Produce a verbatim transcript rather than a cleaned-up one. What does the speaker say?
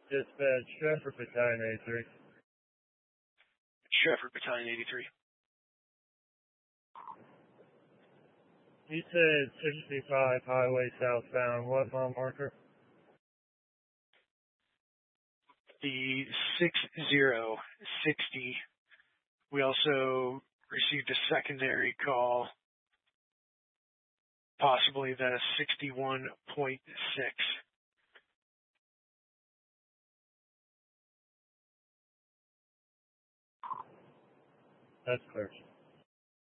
Dispatch, Stratford Battalion eighty-three. Stratford Battalion eighty-three. You said sixty-five highway southbound. What mile marker? The six zero sixty. We also received a secondary call, possibly the sixty-one point six. That's clear.